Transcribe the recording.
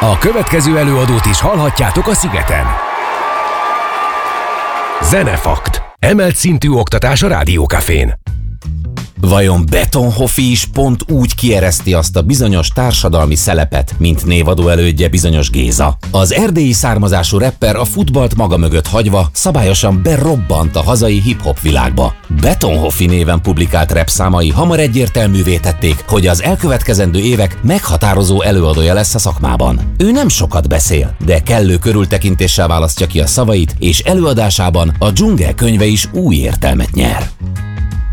A következő előadót is hallhatjátok a Szigeten. Zenefakt. Emelt szintű oktatás a Rádiókafén. Vajon Betonhoffi is pont úgy kiereszti azt a bizonyos társadalmi szelepet, mint névadó elődje bizonyos Géza? Az erdélyi származású rapper a futballt maga mögött hagyva szabályosan berobbant a hazai hip-hop világba. Betonhoffi néven publikált rapszámai hamar egyértelművé tették, hogy az elkövetkezendő évek meghatározó előadója lesz a szakmában. Ő nem sokat beszél, de kellő körültekintéssel választja ki a szavait, és előadásában a Dzsungel könyve is új értelmet nyer.